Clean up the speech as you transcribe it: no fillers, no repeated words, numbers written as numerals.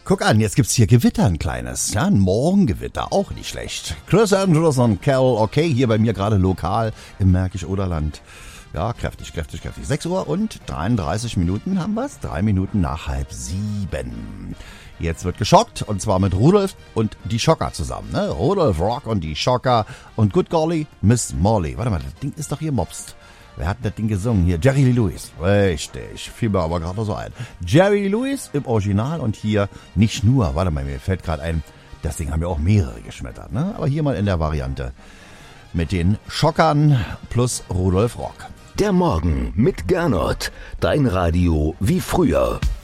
Guck an, jetzt gibt's hier Gewitter, ein kleines. Ja, ein Morgengewitter, auch nicht schlecht. Chris Andrews und Cal, okay, hier bei mir gerade lokal im Märkisch-Oderland. Ja, kräftig. 6 Uhr und 33 Minuten haben wir's. 3 Minuten nach 6:30. Jetzt wird geschockt, und zwar mit Rudolf und die Schocker zusammen. Ne? Rudolf Rock und die Schocker und Good Golly, Miss Molly. Warte mal, das Ding ist doch hier mopst. Wer hat das Ding gesungen? Hier, Jerry Lee Lewis. Richtig, fiel mir aber gerade so ein. Jerry Lee Lewis im Original und hier nicht nur. Warte mal, mir fällt gerade ein, das Ding haben ja auch mehrere geschmettert. Ne? Aber hier mal in der Variante mit den Schockern plus Rudolf Rock. Der Morgen mit Gernot. Dein Radio wie früher.